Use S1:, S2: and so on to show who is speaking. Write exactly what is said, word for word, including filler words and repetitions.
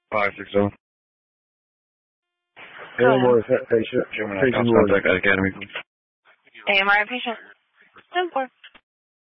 S1: Five six seven.
S2: Airmore patient.
S1: Gemini
S2: Patient
S1: contact at Academy.
S3: A M R I patient. ten four.